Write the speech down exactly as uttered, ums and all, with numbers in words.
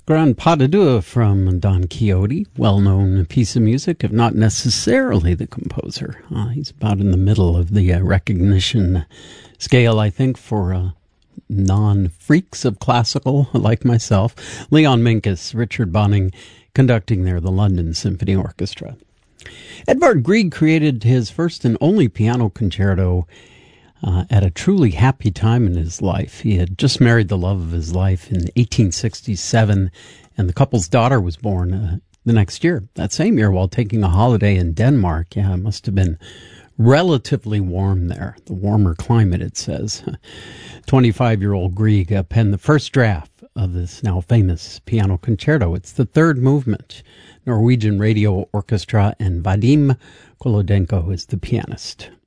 Grand Pas de Deux from Don Quixote, well-known piece of music, if not necessarily the composer. Uh, he's about in the middle of the uh, recognition scale, I think, for uh, non-freaks of classical like myself. Leon Minkus, Richard Bonning, conducting there the London Symphony Orchestra. Edvard Grieg created his first and only piano concerto Uh, at a truly happy time in his life. He had just married the love of his life in eighteen sixty-seven, and the couple's daughter was born uh, the next year, that same year, while taking a holiday in Denmark. Yeah, it must have been relatively warm there, the warmer climate, it says. twenty-five-year-old Grieg uh, penned the first draft of this now famous piano concerto. It's the third movement. Norwegian Radio Orchestra, and Vadim Kolodenko is the pianist.